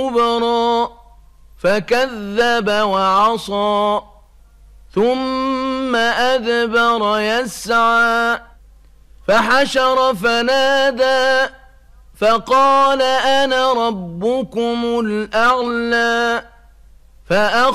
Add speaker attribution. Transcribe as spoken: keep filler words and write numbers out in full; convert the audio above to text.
Speaker 1: كبرى فكذب وعصى ثم أدبر يسعى فحشر فنادى فقال أنا ربكم الأعلى فأخذ